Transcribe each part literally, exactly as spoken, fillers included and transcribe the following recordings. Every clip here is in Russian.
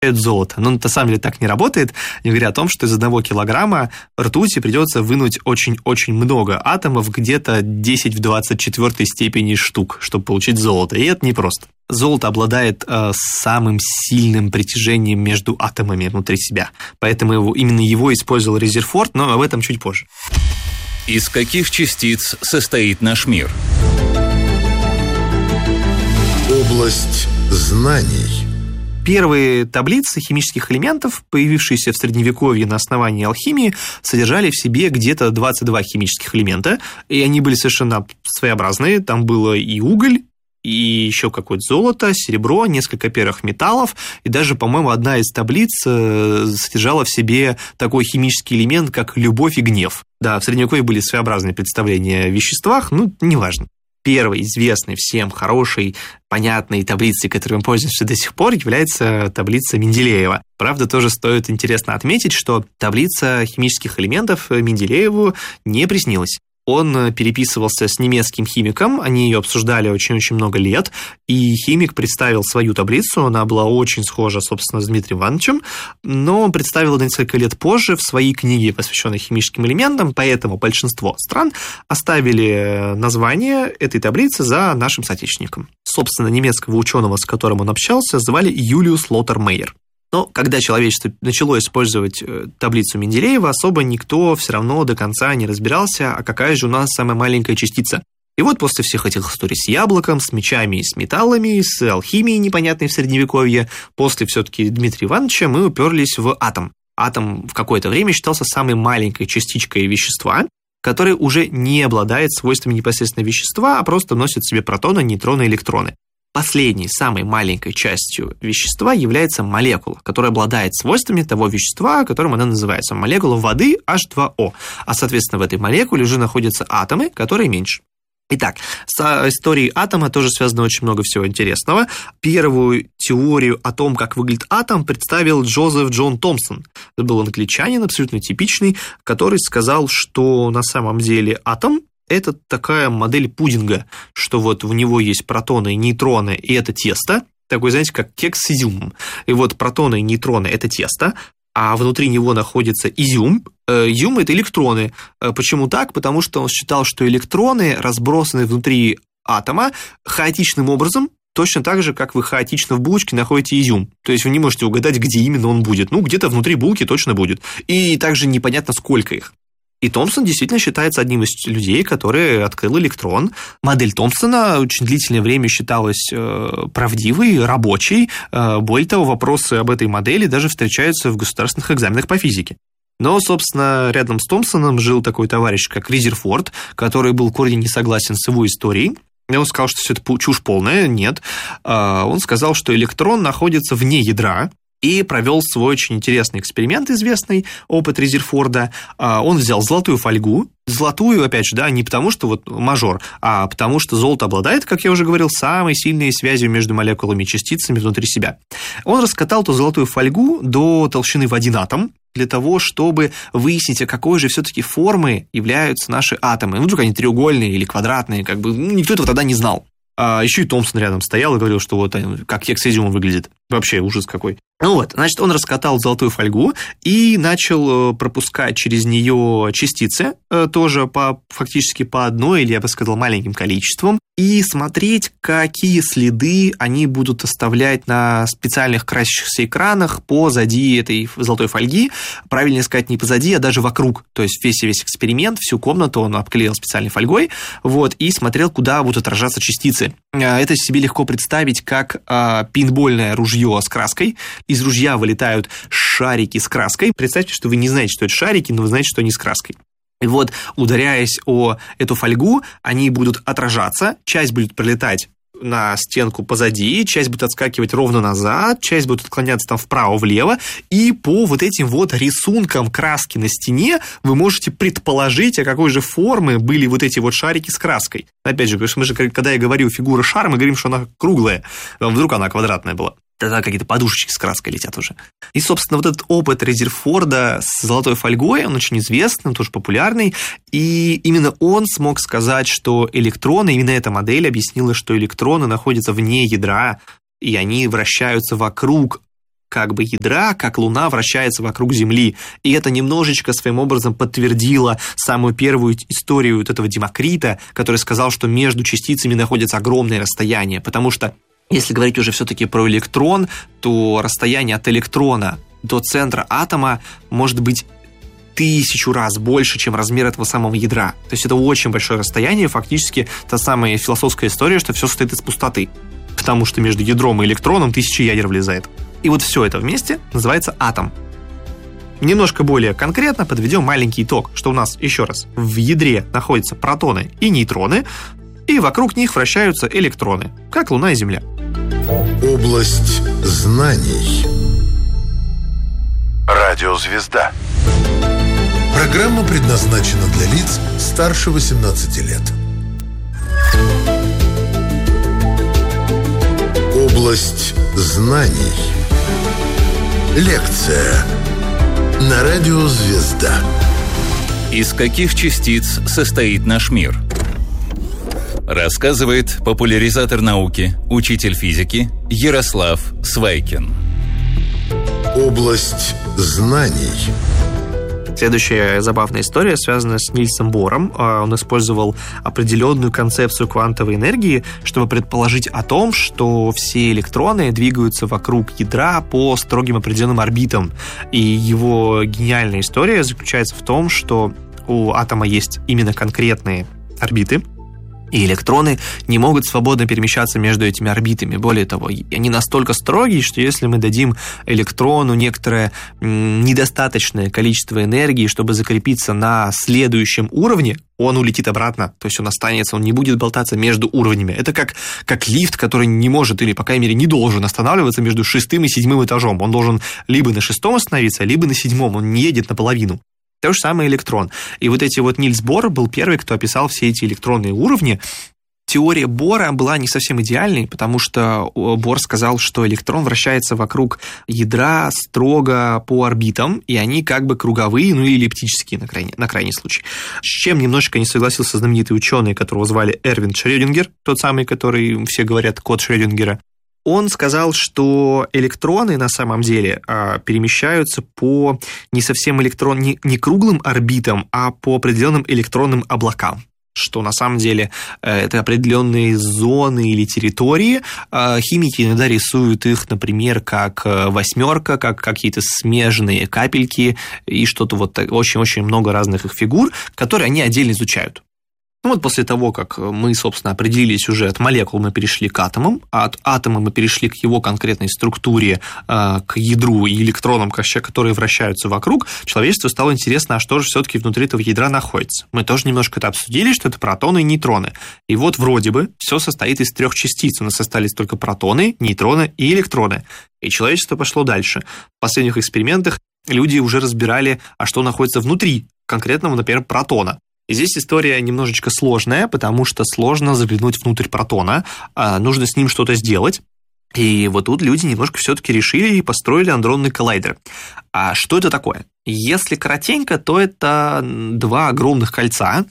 золото. Но на самом деле так не работает. Они говорят о том, что из одного килограмма ртути придется вынуть очень-очень много атомов, где-то десять в двадцать четвёртой степени штук, чтобы получить золото. И это непросто. Золото обладает э, самым сильным притяжением между атомами внутри себя. Поэтому его, именно его использовал Резерфорд, но об этом чуть позже. Из каких частиц состоит наш мир? Область знаний. Первые таблицы химических элементов, появившиеся в Средневековье на основании алхимии, содержали в себе где-то двадцать два химических элемента, и они были совершенно своеобразные. Там было и уголь, и еще какое-то золото, серебро, несколько первых металлов, и даже, по-моему, одна из таблиц содержала в себе такой химический элемент, как любовь и гнев. Да, в Средневековье были своеобразные представления о веществах, ну, неважно. Первой известной всем хорошей, понятной таблицей, которой мы пользуемся до сих пор, является таблица Менделеева. Правда, тоже стоит интересно отметить, что таблица химических элементов Менделееву не приснилась. Он переписывался с немецким химиком, они ее обсуждали очень-очень много лет, и химик представил свою таблицу, она была очень схожа, собственно, с Дмитрием Ивановичем, но он представил ее несколько лет позже в своей книге, посвященной химическим элементам, поэтому большинство стран оставили название этой таблицы за нашим соотечественником. Собственно, немецкого ученого, с которым он общался, звали Юлиус Лотер Мейер. Но когда человечество начало использовать таблицу Менделеева, особо никто все равно до конца не разбирался, а какая же у нас самая маленькая частица. И вот после всех этих историй с яблоком, с мечами и с металлами, с алхимией непонятной в Средневековье, после все-таки Дмитрия Ивановича мы уперлись в атом. Атом в какое-то время считался самой маленькой частичкой вещества, который уже не обладает свойствами непосредственно вещества, а просто носит в себе протоны, нейтроны, электроны. Последней, самой маленькой частью вещества является молекула, которая обладает свойствами того вещества, которым она называется. Молекула воды эйч два о. А, соответственно, в этой молекуле уже находятся атомы, которые меньше. Итак, с историей атома тоже связано очень много всего интересного. Первую теорию о том, как выглядит атом, представил Джозеф Джон Томпсон. Это был англичанин, абсолютно типичный, который сказал, что на самом деле атом – это такая модель пудинга, что вот у него есть протоны и нейтроны, и это тесто, такой, знаете, как кекс с изюмом. И вот протоны и нейтроны – это тесто, а внутри него находится изюм. Изюм – это электроны. Почему так? Потому что он считал, что электроны разбросаны внутри атома хаотичным образом, точно так же, как вы хаотично в булочке находите изюм. То есть вы не можете угадать, где именно он будет. Ну, где-то внутри булки точно будет. И также непонятно, сколько их. И Томпсон действительно считается одним из людей, который открыл электрон. Модель Томпсона очень длительное время считалась правдивой, рабочей. Более того, вопросы об этой модели даже встречаются в государственных экзаменах по физике. Но, собственно, рядом с Томпсоном жил такой товарищ, как Резерфорд, который был корень не согласен с его историей. И он сказал, что все это чушь полная. Нет. Он сказал, что электрон находится вне ядра, и провел свой очень интересный эксперимент, известный, опыт Резерфорда. Он взял золотую фольгу, золотую, опять же, да, не потому что вот мажор, а потому что золото обладает, как я уже говорил, самой сильной связью между молекулами и частицами внутри себя. Он раскатал эту золотую фольгу до толщины в один атом, для того, чтобы выяснить, а какой же все-таки формы являются наши атомы. Ну, вдруг они треугольные или квадратные, как бы, ну, никто этого тогда не знал. А еще и Томпсон рядом стоял и говорил, что вот как кекс с изюмом выглядит. Вообще ужас какой. Ну вот, значит, он раскатал золотую фольгу и начал пропускать через нее частицы, тоже по, фактически по одной, или я бы сказал, маленьким количеством, и смотреть, какие следы они будут оставлять на специальных красящихся экранах позади этой золотой фольги. Правильнее сказать, не позади, а даже вокруг. То есть весь весь эксперимент, всю комнату он обклеил специальной фольгой, вот, и смотрел, куда будут отражаться частицы. Это себе легко представить, как а, пейнтбольное ружье с краской. Из ружья вылетают шарики с краской. Представьте, что вы не знаете, что это шарики, но вы знаете, что они с краской. И вот, ударяясь о эту фольгу, они будут отражаться, часть будет пролетать на стенку позади, часть будет отскакивать ровно назад, часть будет отклоняться там вправо-влево, и по вот этим вот рисункам краски на стене вы можете предположить, а какой же формы были вот эти вот шарики с краской. Опять же, потому что мы же, когда я говорю фигура шара, мы говорим, что она круглая, а вдруг она квадратная была. Тогда какие-то подушечки с краской летят уже. И, собственно, вот этот опыт Резерфорда с золотой фольгой, он очень известный, он тоже популярный, и именно он смог сказать, что электроны, именно эта модель объяснила, что электроны находятся вне ядра, и они вращаются вокруг как бы ядра, как Луна вращается вокруг Земли. И это немножечко своим образом подтвердило самую первую историю вот этого Демокрита, который сказал, что между частицами находится огромное расстояние, потому что если говорить уже все-таки про электрон, то расстояние от электрона до центра атома может быть тысячу раз больше, чем размер этого самого ядра. То есть это очень большое расстояние, фактически та самая философская история, что все состоит из пустоты, потому что между ядром и электроном тысячи ядер влезает. И вот все это вместе называется атом. Немножко более конкретно подведем маленький итог, что у нас, еще раз, в ядре находятся протоны и нейтроны, и вокруг них вращаются электроны, как Луна и Земля. Область знаний. Радиозвезда. Программа предназначена для лиц старше восемнадцати лет. Область знаний. Лекция на радио «Звезда». Из каких частиц состоит наш мир? Рассказывает популяризатор науки, учитель физики Ярослав Свайкин. Область знаний. Следующая забавная история связана с Нильсом Бором. Он использовал определенную концепцию квантовой энергии, чтобы предположить о том, что все электроны двигаются вокруг ядра по строгим определенным орбитам. И его гениальная история заключается в том, что у атома есть именно конкретные орбиты, и электроны не могут свободно перемещаться между этими орбитами. Более того, они настолько строгие, что если мы дадим электрону некоторое недостаточное количество энергии, чтобы закрепиться на следующем уровне, он улетит обратно, то есть он останется, он не будет болтаться между уровнями. Это как, как лифт, который не может, или, по крайней мере, не должен останавливаться между шестым и седьмым этажом. Он должен либо на шестом остановиться, либо на седьмом, он не едет наполовину. То же самое электрон. И вот эти вот Нильс Бор был первый, кто описал все эти электронные уровни. Теория Бора была не совсем идеальной, потому что Бор сказал, что электрон вращается вокруг ядра строго по орбитам, и они как бы круговые, ну или эллиптические на крайний, на крайний случай. С чем немножечко не согласился знаменитый ученый, которого звали Эрвин Шрёдингер, тот самый, который, все говорят, кот Шрёдингера. Он сказал, что электроны на самом деле перемещаются по не совсем электрон, не, не круглым орбитам, а по определенным электронным облакам. Что на самом деле это определенные зоны или территории. Химики иногда рисуют их, например, как восьмерка, как какие-то смежные капельки и что-то вот очень-очень много разных их фигур, которые они отдельно изучают. Ну вот после того, как мы, собственно, определились уже от молекул, мы перешли к атомам, а от атома мы перешли к его конкретной структуре, к ядру и электронам, которые вращаются вокруг, человечеству стало интересно, а что же все-таки внутри этого ядра находится. Мы тоже немножко это обсудили, что это протоны и нейтроны. И вот вроде бы все состоит из трех частиц. У нас остались только протоны, нейтроны и электроны. И человечество пошло дальше. В последних экспериментах люди уже разбирали, а что находится внутри конкретного, например, протона. И здесь история немножечко сложная, потому что сложно заглянуть внутрь протона, нужно с ним что-то сделать. И вот тут люди немножко все-таки решили и построили андронный коллайдер. А что это такое? Если коротенько, то это два огромных кольца.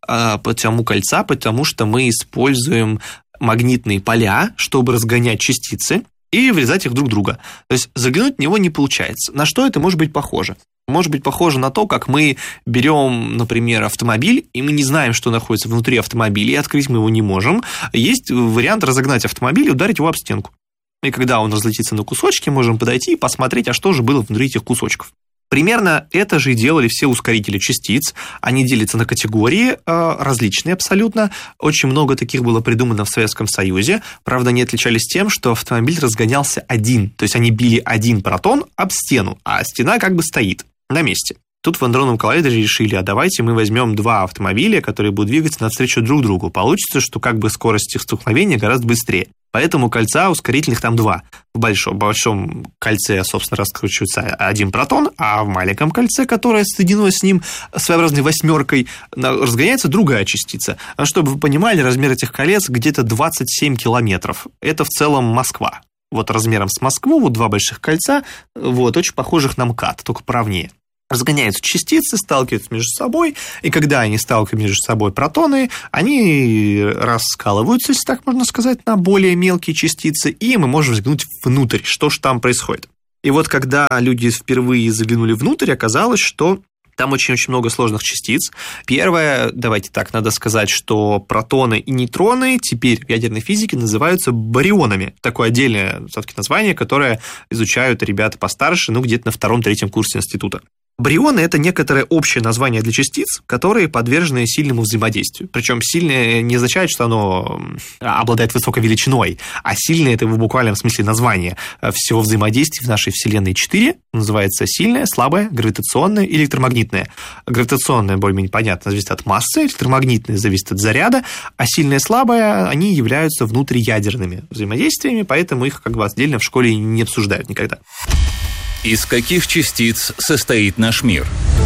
Почему кольца? Потому что мы используем магнитные поля, чтобы разгонять частицы и врезать их друг в друга. То есть заглянуть в него не получается. На что это может быть похоже? Может быть похоже на то, как мы берем, например, автомобиль, и мы не знаем, что находится внутри автомобиля, и открыть мы его не можем. Есть вариант разогнать автомобиль и ударить его об стенку. И когда он разлетится на кусочки, можем подойти и посмотреть, а что же было внутри этих кусочков. Примерно это же и делали все ускорители частиц. Они делятся на категории, различные абсолютно. Очень много таких было придумано в Советском Союзе. Правда, они отличались тем, что автомобиль разгонялся один. То есть они били один протон об стену, а стена как бы стоит на месте. Тут в андронном коллайдере решили, а давайте мы возьмем два автомобиля, которые будут двигаться навстречу друг другу. Получится, что как бы скорость их столкновения гораздо быстрее. Поэтому кольца ускорительных там два. В большом, большом кольце, собственно, раскручивается один протон, а в маленьком кольце, которое соединено с ним своеобразной восьмеркой, разгоняется другая частица. Чтобы вы понимали, размер этих колец где-то двадцать семь километров. Это в целом Москва. Вот размером с Москву, вот два больших кольца, вот, очень похожих на МКАД, только поровнее. Разгоняются частицы, сталкиваются между собой, и когда они сталкиваются между собой протоны, они раскалываются, если так можно сказать, на более мелкие частицы, и мы можем взглянуть внутрь, что же там происходит. И вот когда люди впервые заглянули внутрь, оказалось, что там очень-очень много сложных частиц. Первое, давайте так, надо сказать, что протоны и нейтроны теперь в ядерной физике называются барионами. Такое отдельное все-таки название, которое изучают ребята постарше, ну, где-то на втором-третьем курсе института. Барионы – это некоторое общее название для частиц, которые подвержены сильному взаимодействию. Причем сильное не означает, что оно обладает высокой величиной, а сильное – это в буквальном смысле название. Всего взаимодействий в нашей Вселенной четыре, называется сильное, слабое, гравитационное и электромагнитное. Гравитационное более-менее понятно, зависит от массы, электромагнитное зависит от заряда, а сильное и слабое, они являются внутриядерными взаимодействиями, поэтому их как бы отдельно в школе не обсуждают никогда. Из каких частиц состоит наш мир?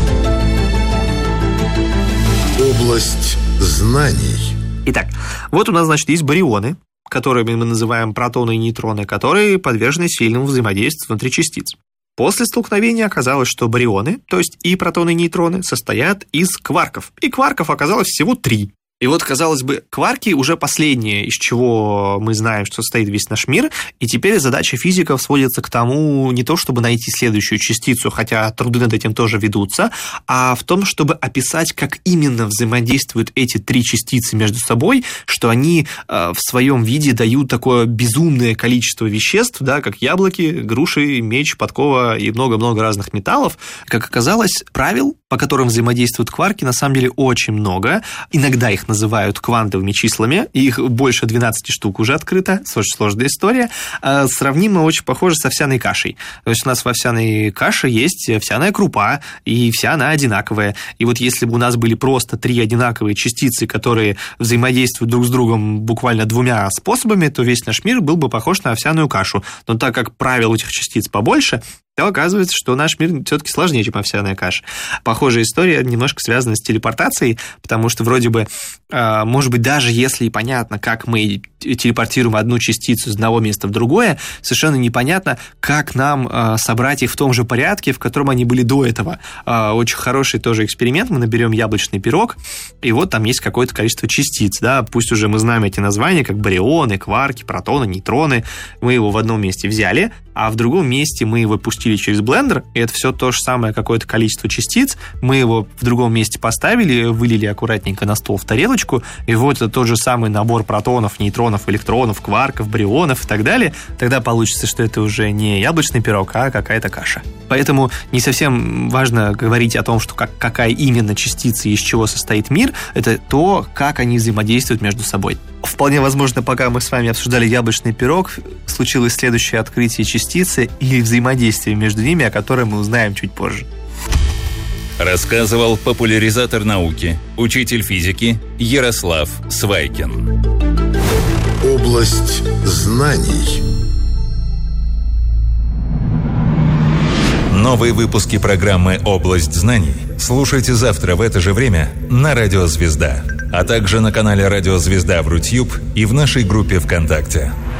Область знаний. Итак, вот у нас, значит, есть барионы, которые мы называем протоны и нейтроны, которые подвержены сильному взаимодействию внутри частиц. После столкновения оказалось, что барионы, то есть и протоны, и нейтроны, состоят из кварков. И кварков оказалось всего три. И вот, казалось бы, кварки уже последнее, из чего мы знаем, что состоит весь наш мир, и теперь задача физиков сводится к тому, не то чтобы найти следующую частицу, хотя труды над этим тоже ведутся, а в том, чтобы описать, как именно взаимодействуют эти три частицы между собой, что они э, в своем виде дают такое безумное количество веществ, да, как яблоки, груши, меч, подкова и много-много разных металлов. Как оказалось, правил, по которым взаимодействуют кварки, на самом деле очень много. Иногда их называют квантовыми числами, их больше двенадцати штук уже открыто, очень сложная история. Сравнимо очень похоже с овсяной кашей. То есть у нас в овсяной каше есть овсяная крупа, и вся она одинаковая. И вот если бы у нас были просто три одинаковые частицы, которые взаимодействуют друг с другом буквально двумя способами, то весь наш мир был бы похож на овсяную кашу. Но так как правил этих частиц побольше, то оказывается, что наш мир все-таки сложнее, чем овсяная каша. Похожая история немножко связана с телепортацией, потому что вроде бы, может быть, даже если и понятно, как мы телепортируем одну частицу из одного места в другое, совершенно непонятно, как нам собрать их в том же порядке, в котором они были до этого. Очень хороший тоже эксперимент. Мы наберем яблочный пирог, и вот там есть какое-то количество частиц. Да? Пусть уже мы знаем эти названия, как барионы, кварки, протоны, нейтроны. Мы его в одном месте взяли, а в другом месте мы его пустили через блендер, и это все то же самое какое-то количество частиц. Мы его в другом месте поставили, вылили аккуратненько на стол в тарелочку, и вот это тот же самый набор протонов, нейтронов, электронов, кварков, барионов и так далее. Тогда получится, что это уже не яблочный пирог, а какая-то каша. Поэтому не совсем важно говорить о том, что как, какая именно частица и из чего состоит мир, это то, как они взаимодействуют между собой. Вполне возможно, пока мы с вами обсуждали яблочный пирог, случилось следующее открытие частицы или взаимодействие между ними, о котором мы узнаем чуть позже. Рассказывал популяризатор науки, учитель физики Ярослав Свайкин. Область знаний. Новые выпуски программы «Область знаний» слушайте завтра в это же время на Радио Звезда, а также на канале Радио Звезда в Рутьюб и в нашей группе ВКонтакте.